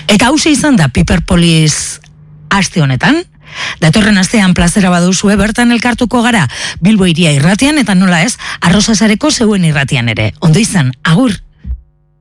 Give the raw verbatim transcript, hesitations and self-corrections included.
Eta hause izan da Piperpolis aste honetan, datorren astean plazera baduzue bertan elkartuko gara Bilbo Hiria irratian eta nola ez, Arrosasareko zeuen irratian ere. Ondo izan, agur!